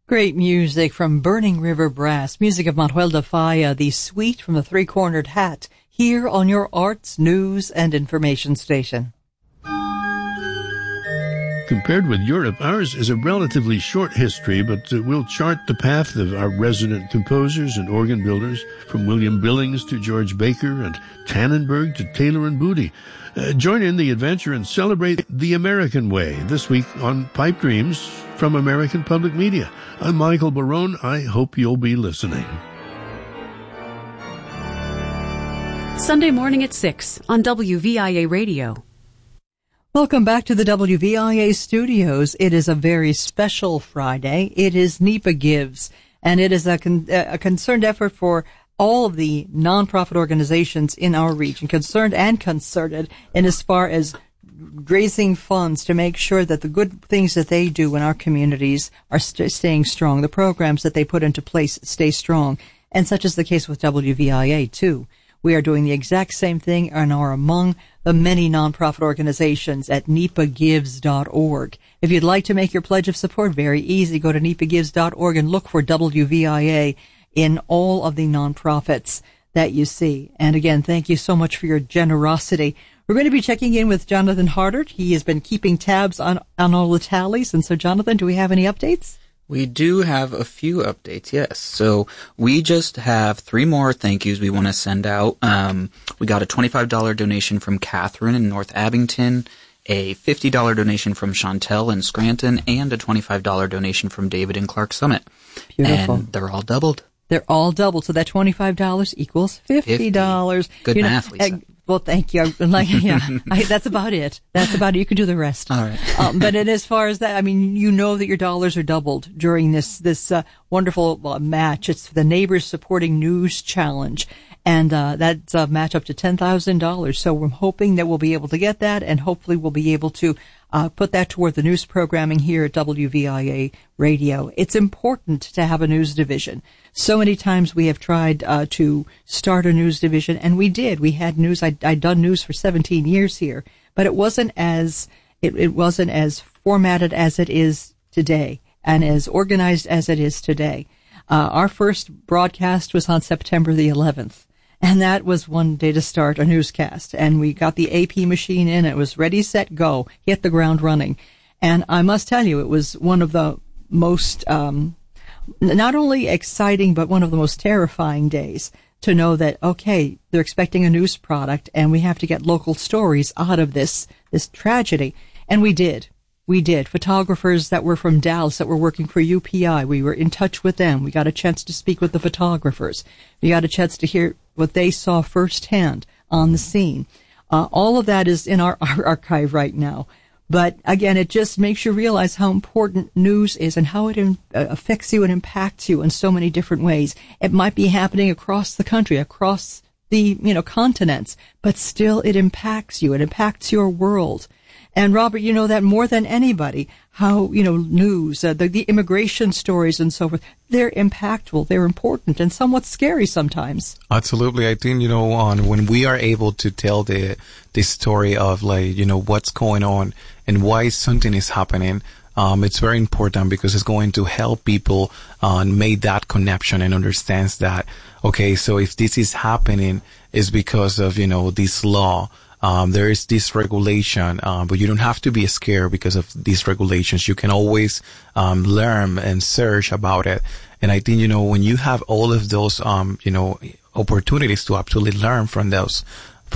Great music from Burning River Brass, music of Manuel de Falla, the suite from the Three-Cornered Hat, here on your arts, news, and information station. Compared with Europe, ours is a relatively short history, but we'll chart the path of our resident composers and organ builders, from William Billings to George Baker and Tannenberg to Taylor and Booty. Join in the adventure and celebrate the American way this week on Pipe Dreams from American Public Media. I'm Michael Barone. I hope you'll be listening. Sunday morning at 6 on WVIA Radio. Welcome back to the WVIA studios. It is a very special Friday. It is NEPA Gives, and it is a concerned effort for all of the nonprofit organizations in our region, concerned and concerted, in as far as raising funds to make sure that the good things that they do in our communities are staying strong. The programs that they put into place stay strong, and such is the case with WVIA too. We are doing the exact same thing and are among the many nonprofit organizations at nepagives.org. If you'd like to make your pledge of support, very easy. Go to nepagives.org and look for WVIA in all of the nonprofits that you see. And again, thank you so much for your generosity. We're going to be checking in with Jonathan Hardert. He has been keeping tabs on all the tallies. And so, Jonathan, do we have any updates? We do have a few updates, yes. So we just have 3 more thank yous we want to send out. We got a $25 donation from Catherine in North Abington, a $50 donation from Chantel in Scranton, and a $25 donation from David in Clark Summit. Beautiful. And they're all doubled. They're all doubled. So that $25 equals $50. Good math, Lisa. Well, thank you. That's about it. That's about it. You can do the rest. All right. But as far as that, I mean, you know that your dollars are doubled during this wonderful match. It's the Neighbors Supporting News Challenge. And that's a match up to $10,000. So we're hoping that we'll be able to get that, and hopefully we'll be able to put that toward the news programming here at WVIA Radio. It's important to have a news division. So many times we have tried to start a news division, and we did. We had news. I'd done news for 17 years here, but it wasn't as formatted as it is today, and as organized as it is today. Our first broadcast was on September the 11th. And that was one day to start a newscast. And we got the AP machine in. It was ready, set, go. Hit the ground running. And I must tell you, it was one of the most, not only exciting, but one of the most terrifying days to know that, okay, they're expecting a news product and we have to get local stories out of this tragedy. And we did. We did. Photographers that were from Dallas that were working for UPI, we were in touch with them. We got a chance to speak with the photographers. We got a chance to hear what they saw firsthand on the scene. All of that is in our archive right now. But again, it just makes you realize how important news is and how it affects you and impacts you in so many different ways. It might be happening across the country, across the, continents, but still it impacts you. It impacts your world. And Robert, you know that more than anybody, how, news, the immigration stories and so forth, they're impactful, they're important, and somewhat scary sometimes. Absolutely. I think, when we are able to tell the story of what's going on and why something is happening, it's very important because it's going to help people make that connection and understands that, okay, so if this is happening, it's because of, this law. There is this regulation, but you don't have to be scared because of these regulations. You can always learn and search about it. And I think, when you have all of those, opportunities to actually learn from those